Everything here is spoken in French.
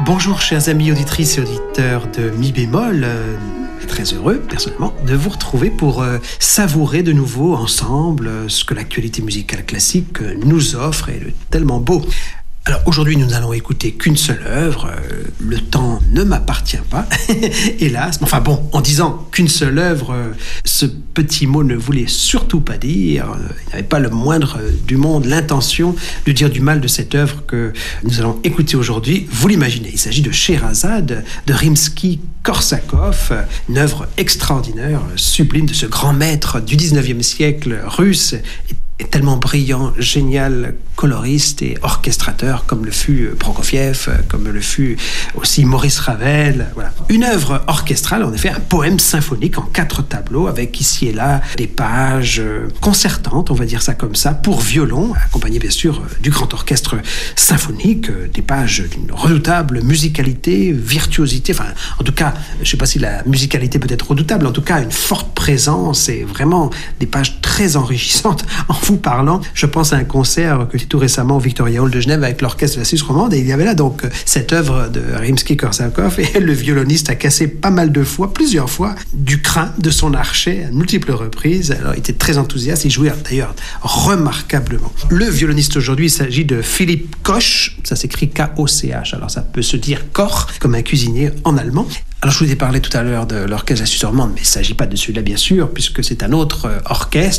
Bonjour chers amis auditrices et auditeurs de Mi bémol, très heureux personnellement de vous retrouver pour savourer de nouveau ensemble ce que l'actualité musicale classique nous offre et de tellement beau. Alors aujourd'hui nous n'allons écouter qu'une seule œuvre, le temps ne m'appartient pas, hélas, enfin bon, en disant qu'une seule œuvre, ce petit mot ne voulait surtout pas dire, il n'y avait pas le moindre du monde l'intention de dire du mal de cette œuvre que nous allons écouter aujourd'hui, vous l'imaginez, il s'agit de Scheherazade de Rimsky-Korsakov, une œuvre extraordinaire, sublime de ce grand maître du 19e siècle russe, est tellement brillant, génial, coloriste et orchestrateur comme le fut Prokofiev, comme le fut aussi Maurice Ravel. Voilà. Une œuvre orchestrale, en effet, un poème symphonique en 4 tableaux avec ici et là des pages concertantes, on va dire ça comme ça, pour violon, accompagné bien sûr du grand orchestre symphonique, des pages d'une redoutable musicalité, virtuosité, enfin en tout cas, je ne sais pas si la musicalité peut être redoutable, en tout cas une forte présence et vraiment des pages très enrichissantes. En vous parlant, je pense à un concert que j'ai tout récemment au Victoria Hall de Genève avec l'orchestre de la Suisse romande et il y avait là donc cette œuvre de Rimsky-Korsakov et le violoniste a cassé pas mal de fois, plusieurs fois, du crin de son archet à multiples reprises. Alors il était très enthousiaste, il jouait d'ailleurs remarquablement. Le violoniste aujourd'hui, il s'agit de Philipp Koch, ça s'écrit K-O-C-H, alors ça peut se dire Koch comme un cuisinier en allemand. Alors je vous ai parlé tout à l'heure de l'orchestre de la Suisse romande, mais il ne s'agit pas de celui-là bien sûr, puisque c'est un autre orchestre